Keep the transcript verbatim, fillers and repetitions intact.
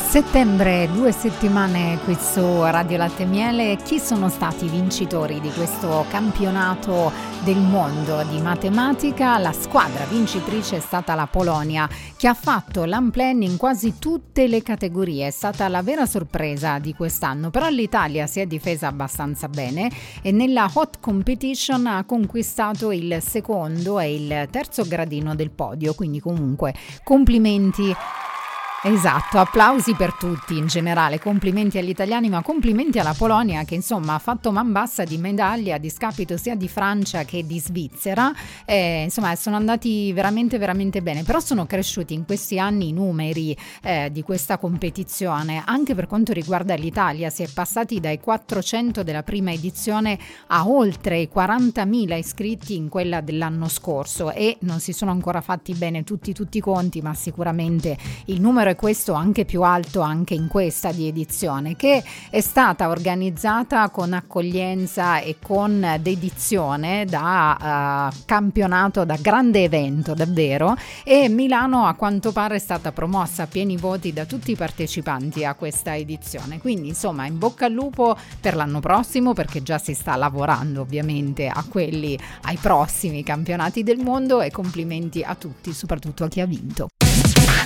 Settembre, due settimane qui su Radio Latte e Miele. Chi sono stati i vincitori di questo campionato del mondo di matematica? La squadra vincitrice è stata la Polonia, che ha fatto l'unplan in quasi tutte le categorie. È stata la vera sorpresa di quest'anno, però l'Italia si è difesa abbastanza bene e nella hot competition ha conquistato il secondo e il terzo gradino del podio, quindi comunque complimenti. Esatto, applausi per tutti in generale, complimenti agli italiani, ma complimenti alla Polonia che insomma ha fatto man bassa di medaglie a discapito sia di Francia che di Svizzera. Eh, insomma sono andati veramente veramente bene, però sono cresciuti in questi anni i numeri eh, di questa competizione. Anche per quanto riguarda l'Italia si è passati dai quattrocento della prima edizione a oltre i quarantamila iscritti in quella dell'anno scorso, e non si sono ancora fatti bene tutti tutti i conti, ma sicuramente il numero è questo, anche più alto anche in questa di edizione, che è stata organizzata con accoglienza e con dedizione da uh, campionato, da grande evento davvero, e Milano a quanto pare è stata promossa a pieni voti da tutti i partecipanti a questa edizione. Quindi insomma in bocca al lupo per l'anno prossimo, perché già si sta lavorando ovviamente a quelli, ai prossimi campionati del mondo, e complimenti a tutti, soprattutto a chi ha vinto.